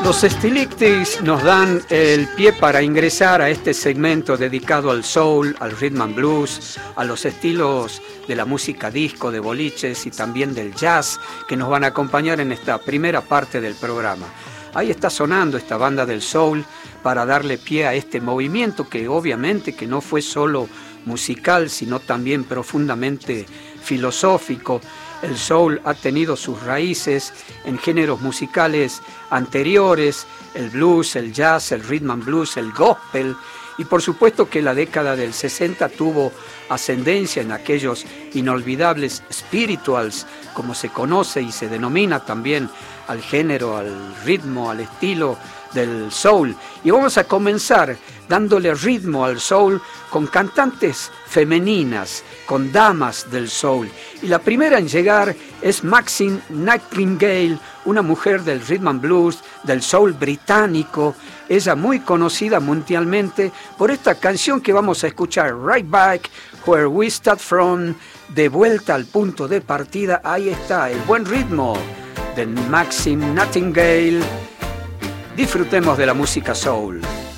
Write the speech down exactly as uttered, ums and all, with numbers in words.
Los Stylistics nos dan el pie para ingresar a este segmento dedicado al soul, al rhythm and blues, a los estilos de la música disco, de boliches y también del jazz que nos van a acompañar en esta primera parte del programa. Ahí está sonando esta banda del soul para darle pie a este movimiento que obviamente que no fue solo musical, sino también profundamente filosófico. El soul ha tenido sus raíces en géneros musicales anteriores, el blues, el jazz, el rhythm and blues, el gospel, y por supuesto que la década del sesenta tuvo ascendencia en aquellos inolvidables spirituals, como se conoce y se denomina también al género, al ritmo, al estilo del soul. Y vamos a comenzar dándole ritmo al soul con cantantes femeninas, con damas del soul. Y la primera en llegar es Maxine Nightingale, una mujer del rhythm and blues, del soul británico. Ella muy conocida mundialmente por esta canción que vamos a escuchar, Right Back Where We Start From, de vuelta al punto de partida. Ahí está el buen ritmo de Maxine Nightingale. Disfrutemos de la música soul.